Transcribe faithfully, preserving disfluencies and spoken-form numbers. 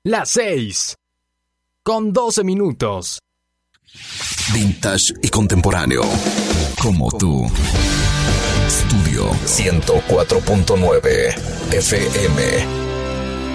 Las seis, con doce minutos. Vintage y contemporáneo, como tú. Studio ciento cuatro punto nueve F M.